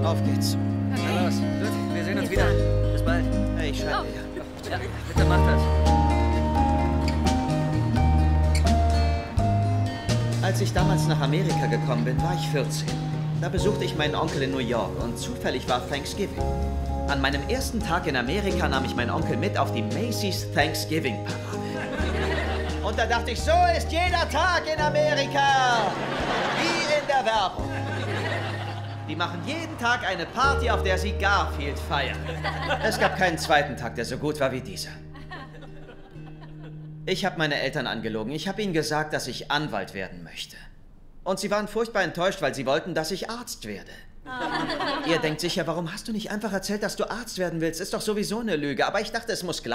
Auf geht's. Na los, gut, wir sehen uns wieder. Bis bald. Hey, ich schreibe dir. Ja, bitte mach das. Als ich damals nach Amerika gekommen bin, war ich 14. Da besuchte ich meinen Onkel in New York und zufällig war Thanksgiving. An meinem ersten Tag in Amerika nahm ich meinen Onkel mit auf die Macy's Thanksgiving-Parade. Und da dachte ich, so ist jeder Tag in Amerika. Wie in der Werbung. Die machen jeden Tag eine Party, auf der sie Garfield feiern. Es gab keinen zweiten Tag, der so gut war wie dieser. Ich habe meine Eltern angelogen. Ich habe ihnen gesagt, dass ich Anwalt werden möchte. Und sie waren furchtbar enttäuscht, weil sie wollten, dass ich Arzt werde. Ihr denkt sicher, warum hast du nicht einfach erzählt, dass du Arzt werden willst? Ist doch sowieso eine Lüge. Aber ich dachte, es muss klar